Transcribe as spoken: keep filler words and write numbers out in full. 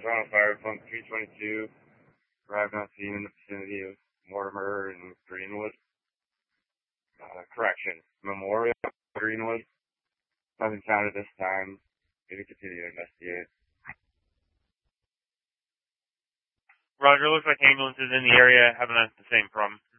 Toronto Fire Pump three twenty-two. Arrived on scene in the vicinity of Mortimer and Greenwood. Uh, correction, Memorial Greenwood. Nothing found at this time. We need to continue to investigate. Roger, looks like ambulances in the area having the same problem.